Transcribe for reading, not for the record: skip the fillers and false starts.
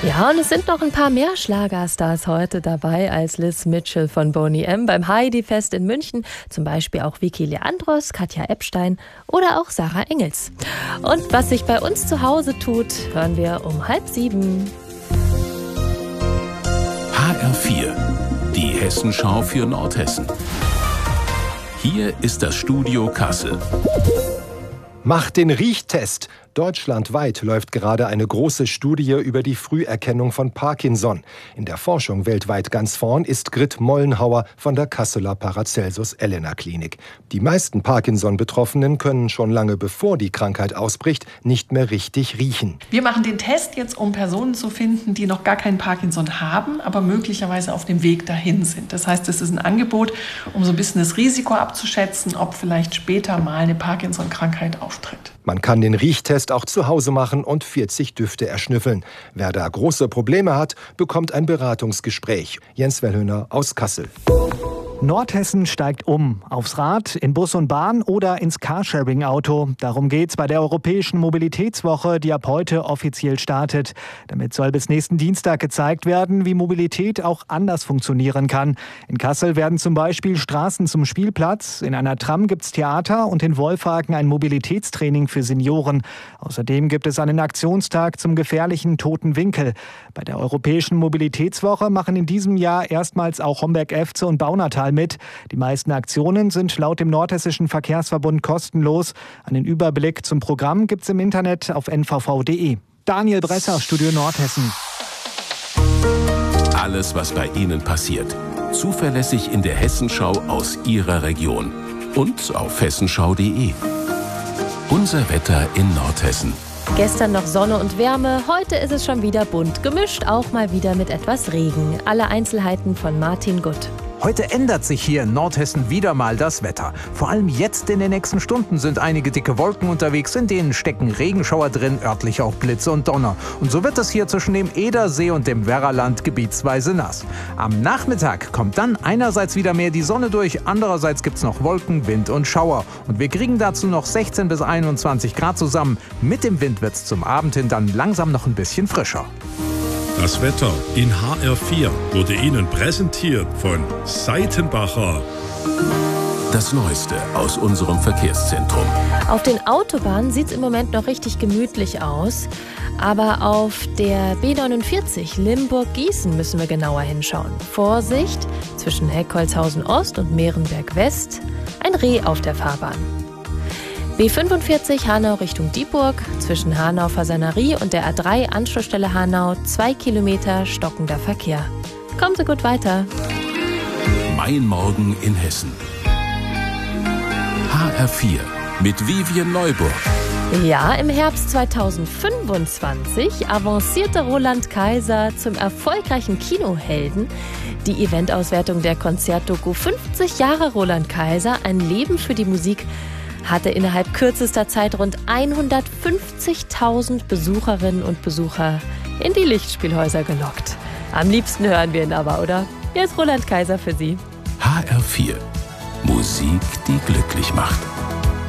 Ja, und es sind noch ein paar mehr Schlagerstars heute dabei als Liz Mitchell von Boney M. beim Heidi-Fest in München. Zum Beispiel auch Vicky Leandros, Katja Epstein oder auch Sarah Engels. Und was sich bei uns zu Hause tut, hören wir um 6:30. HR4, die Hessenschau für Nordhessen. Hier ist das Studio Kassel. Macht den Riechtest! Deutschlandweit läuft gerade eine große Studie über die Früherkennung von Parkinson. In der Forschung weltweit ganz vorn ist Grit Mollenhauer von der Kasseler Paracelsus-Elena-Klinik. Die meisten Parkinson-Betroffenen können schon lange bevor die Krankheit ausbricht, nicht mehr richtig riechen. Wir machen den Test jetzt, um Personen zu finden, die noch gar keinen Parkinson haben, aber möglicherweise auf dem Weg dahin sind. Das heißt, es ist ein Angebot, um so ein bisschen das Risiko abzuschätzen, ob vielleicht später mal eine Parkinson-Krankheit auftritt. Man kann den Riechtest auch zu Hause machen und 40 Düfte erschnüffeln. Wer da große Probleme hat, bekommt ein Beratungsgespräch. Jens Wellhöhner aus Kassel. Nordhessen steigt um. Aufs Rad, in Bus und Bahn oder ins Carsharing-Auto. Darum geht's bei der Europäischen Mobilitätswoche, die ab heute offiziell startet. Damit soll bis nächsten Dienstag gezeigt werden, wie Mobilität auch anders funktionieren kann. In Kassel werden zum Beispiel Straßen zum Spielplatz, in einer Tram gibt's Theater und in Wolfhagen ein Mobilitätstraining für Senioren. Außerdem gibt es einen Aktionstag zum gefährlichen toten Winkel. Bei der Europäischen Mobilitätswoche machen in diesem Jahr erstmals auch Homberg-Efze und Baunatal mit. Die meisten Aktionen sind laut dem Nordhessischen Verkehrsverbund kostenlos. Einen Überblick zum Programm gibt's im Internet auf nvv.de. Daniel Bresser, Studio Nordhessen. Alles, was bei Ihnen passiert. Zuverlässig in der Hessenschau aus Ihrer Region. Und auf hessenschau.de. Unser Wetter in Nordhessen. Gestern noch Sonne und Wärme, heute ist es schon wieder bunt gemischt, auch mal wieder mit etwas Regen. Alle Einzelheiten von Martin Gutt. Heute ändert sich hier in Nordhessen wieder mal das Wetter. Vor allem jetzt in den nächsten Stunden sind einige dicke Wolken unterwegs, in denen stecken Regenschauer drin, örtlich auch Blitze und Donner. Und so wird es hier zwischen dem Edersee und dem Werraland gebietsweise nass. Am Nachmittag kommt dann einerseits wieder mehr die Sonne durch, andererseits gibt's noch Wolken, Wind und Schauer. Und wir kriegen dazu noch 16 bis 21 Grad zusammen. Mit dem Wind wird's zum Abend hin dann langsam noch ein bisschen frischer. Das Wetter in HR4 wurde Ihnen präsentiert von Seitenbacher. Das Neueste aus unserem Verkehrszentrum. Auf den Autobahnen sieht es im Moment noch richtig gemütlich aus. Aber auf der B49 Limburg-Gießen müssen wir genauer hinschauen. Vorsicht, zwischen Heckholzhausen Ost und Mehrenberg West ein Reh auf der Fahrbahn. B45 Hanau Richtung Dieburg, zwischen Hanau Fasanerie und der A3 Anschlussstelle Hanau 2 Kilometer stockender Verkehr. Kommen Sie gut weiter. Mein Morgen in Hessen. HR4 mit Vivian Neuburg. Ja, im Herbst 2025 avancierte Roland Kaiser zum erfolgreichen Kinohelden. Die Eventauswertung der Konzertdoku 50 Jahre Roland Kaiser, ein Leben für die Musik, hatte innerhalb kürzester Zeit rund 150.000 Besucherinnen und Besucher in die Lichtspielhäuser gelockt. Am liebsten hören wir ihn aber, oder? Hier ist Roland Kaiser für Sie. HR4. Musik, die glücklich macht.